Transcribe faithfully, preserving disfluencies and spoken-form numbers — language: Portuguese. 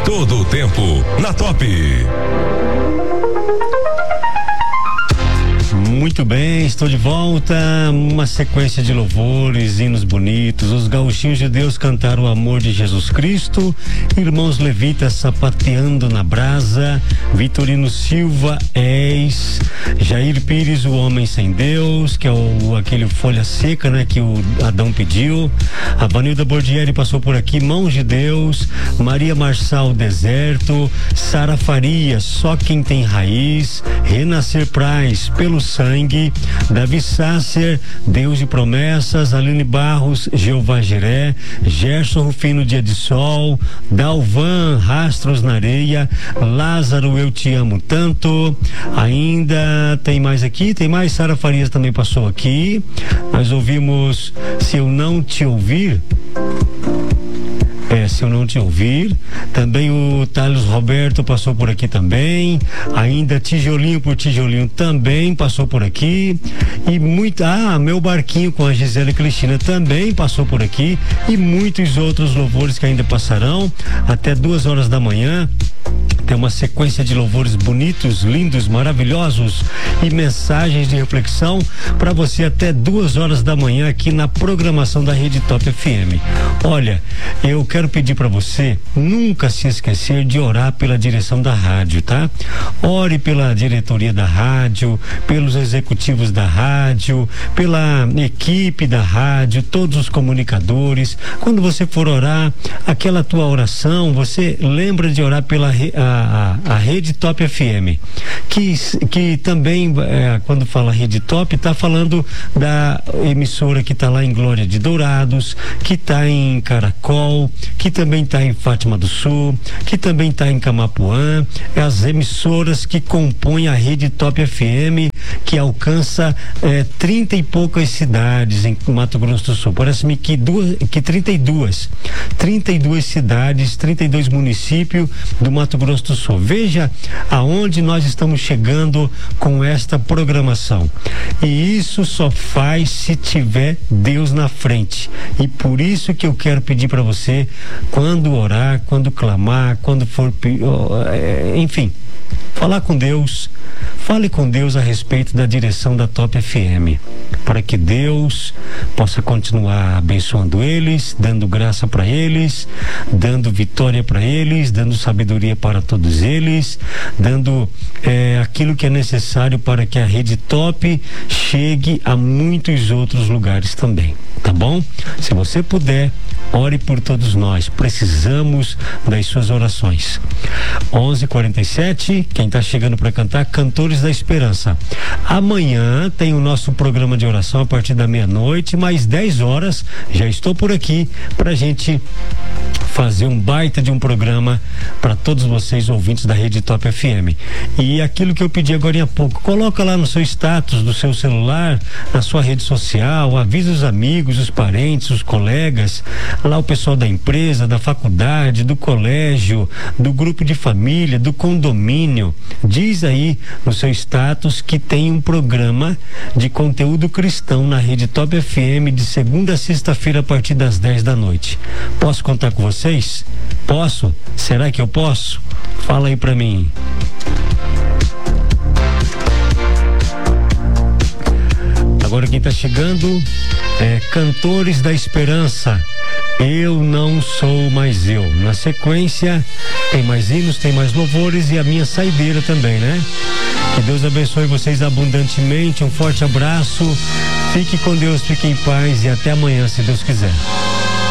todo o tempo na Top. Muito bem, estou de volta. Uma sequência de louvores, hinos bonitos. Os gauchinhos de Deus cantaram o amor de Jesus Cristo. Irmãos levitas sapateando na brasa. Vitorino Silva, És. Jair Pires, o homem sem Deus, que é o, aquele folha seca, né, que o Adão pediu. A Vanilda Bordieri passou por aqui. Mãos de Deus. Maria Marçal, deserto. Sara Faria, só quem tem raiz. Renascer Praz, pelo sangue. Davi Sácer, Deus de promessas. Aline Barros, Jeová Jiré. Gerson Rufino, dia de sol. Dalvan, rastros na areia. Lázaro, eu te amo tanto. Ainda tem mais aqui, tem mais. Sara Farias também passou aqui. Nós ouvimos Se Eu Não Te Ouvir. É, se eu não te ouvir. Também o Thales Roberto passou por aqui também. Ainda Tijolinho por Tijolinho também passou por aqui. E muito, ah, Meu Barquinho com a Gisele Cristina também passou por aqui. E muitos outros louvores que ainda passarão até duas horas da manhã. Tem uma sequência de louvores bonitos, lindos, maravilhosos e mensagens de reflexão para você até duas horas da manhã aqui na programação da Rede Top F M. Olha, eu quero pedir para você nunca se esquecer de orar pela direção da rádio, tá? Ore pela diretoria da rádio, pelos executivos da rádio, pela equipe da rádio, todos os comunicadores. Quando você for orar, aquela tua oração, você lembra de orar pela a, a, a Rede Top F M, que, que também, é, quando fala Rede Top, está falando da emissora que está lá em Glória de Dourados, que está em Caracol, que também está em Fátima do Sul, que também está em Camapuã. É as emissoras que compõem a Rede Top F M, que alcança é, trinta e poucas cidades em Mato Grosso do Sul. Parece-me que, duas, que trinta e duas trinta e duas cidades, trinta e dois municípios do Mato Grosso do Sul. Veja aonde nós estamos chegando com esta programação. E isso só faz se tiver Deus na frente. E por isso que eu quero pedir para você, quando orar, quando clamar, quando for, enfim, falar com Deus, fale com Deus a respeito da direção da Top F M, para que Deus possa continuar abençoando eles, dando graça para eles, dando vitória para eles, dando sabedoria para todos eles, dando é, aquilo que é necessário para que a Rede Top chegue a muitos outros lugares também, tá bom? Se você puder, ore por todos nós, precisamos das suas orações. onze e quarenta e sete, quem está chegando para cantar, Cantores da Esperança. Amanhã tem o nosso programa de oração a partir da meia-noite, mais dez horas, já estou por aqui para a gente fazer um baita de um programa para todos vocês ouvintes da Rede Top F M. E aquilo que eu pedi agora há pouco, coloca lá no seu status do seu celular, na sua rede social, avisa os amigos, os parentes, os colegas, lá o pessoal da empresa, da faculdade, do colégio, do grupo de família, do condomínio. Diz aí no seu status que tem um programa de conteúdo cristão na Rede Top F M de segunda a sexta-feira a partir das dez da noite. Posso contar com vocês? Posso? Será que eu posso? Fala aí pra mim. Agora quem tá chegando é Cantores da Esperança. Eu não sou mais eu. Na sequência tem mais hinos, tem mais louvores e a minha saideira também, né? Que Deus abençoe vocês abundantemente. Um forte abraço. Fique com Deus, fique em paz e até amanhã, se Deus quiser.